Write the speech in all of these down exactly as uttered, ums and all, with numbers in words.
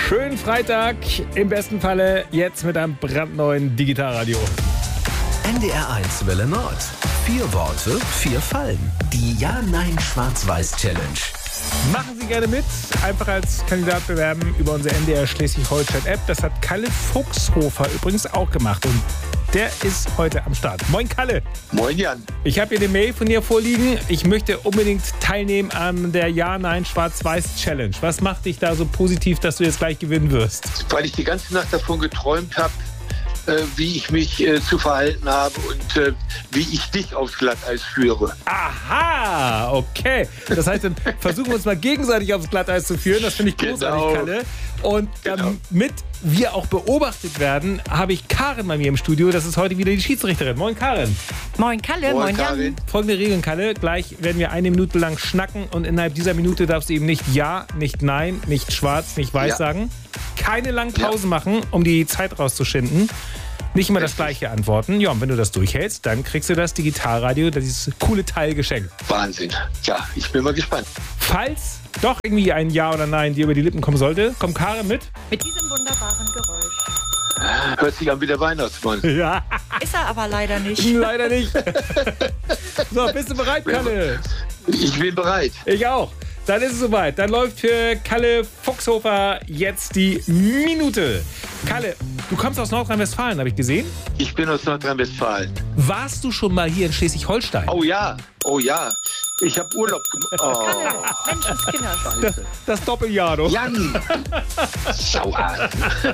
Schönen Freitag, im besten Falle jetzt mit einem brandneuen Digitalradio. N D R eins Welle Nord. Vier Worte, vier Fallen. Die Ja-Nein-Schwarz-Weiß-Challenge. Machen Sie gerne mit. Einfach als Kandidat bewerben über unsere N D R Schleswig-Holstein-App. Das hat Kalle Fuchshofer übrigens auch gemacht. Und der ist heute am Start. Moin Kalle. Moin Jan. Ich habe hier eine Mail von dir vorliegen. Ich möchte unbedingt teilnehmen an der Ja-Nein-Schwarz-Weiß-Challenge. Was macht dich da so positiv, dass du jetzt gleich gewinnen wirst? Weil ich die ganze Nacht davon geträumt habe, äh, wie ich mich äh, zu verhalten habe und äh, wie ich dich aufs Glatteis führe. Aha, okay. Das heißt, dann versuchen wir uns mal gegenseitig aufs Glatteis zu führen. Das finde ich großartig, Genau. Kalle. Und Genau. damit wir auch beobachtet werden, habe ich Karin bei mir im Studio. Das ist heute wieder die Schiedsrichterin. Moin, Karin. Moin Kalle, moin, Moin, Jan. Karin. Folgende Regeln, Kalle. Gleich werden wir eine Minute lang schnacken und innerhalb dieser Minute darfst du eben nicht Ja, nicht Nein, nicht Schwarz, nicht Weiß Ja. sagen. Keine langen Ja. Pausen machen, um die Zeit rauszuschinden. Nicht immer das Richtig. Gleiche antworten. Ja, und wenn du das durchhältst, dann kriegst du das Digitalradio, dieses coole Teil geschenkt. Wahnsinn. Ja, ich bin mal gespannt. Falls doch irgendwie ein Ja oder Nein dir über die Lippen kommen sollte, kommt Karin mit. Mit diesem wunderbaren Geräusch. Hört sich an wie der Weihnachtsmann. Ja, Ist er aber leider nicht. leider nicht. So, bist du bereit, Kalle? Ich bin bereit. Ich auch. Dann ist es soweit. Dann läuft für Kalle Fuchshofer jetzt die Minute. Kalle, du kommst aus Nordrhein-Westfalen, habe ich gesehen. Ich bin aus Nordrhein-Westfalen. Warst du schon mal hier in Schleswig-Holstein? Oh ja, oh ja. Ich habe Urlaub gemacht. Oh, Menschenskinders. Das, das Doppeljahr, du. Jan! Sauer.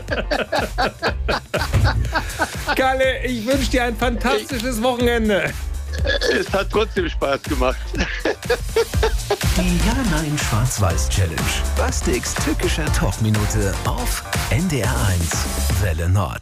Kalle, ich wünsche dir ein fantastisches Wochenende. Es hat trotzdem Spaß gemacht. Die Ja-Nein-Schwarz-Weiß-Challenge. Bastiks tückische Talkminute auf N D R eins Welle Nord.